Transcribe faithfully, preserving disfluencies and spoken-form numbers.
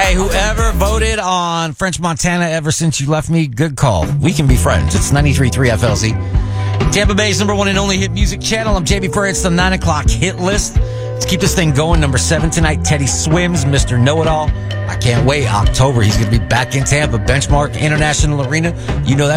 Hey, whoever voted on French Montana ever since you left me, good call. We can be friends. It's ninety-three point three F L Z. Tampa Bay's number one and only hit music channel. I'm J B Furry. It's the nine o'clock hit list. Let's keep this thing going. Number seven tonight, Teddy Swims, Mister Know-It-All. I can't wait. October, he's going to be back in Tampa. Benchmark International Arena. You know that.